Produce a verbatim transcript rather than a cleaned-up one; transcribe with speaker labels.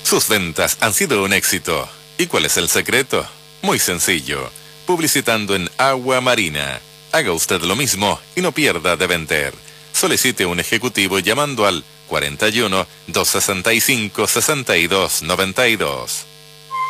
Speaker 1: Sus ventas han sido un éxito. ¿Y cuál es el secreto? Muy sencillo. Publicitando en Agua Marina. Haga usted lo mismo y no pierda de vender. Solicite un ejecutivo llamando al cuarenta y uno, doscientos sesenta y cinco, sesenta y dos noventa y dos.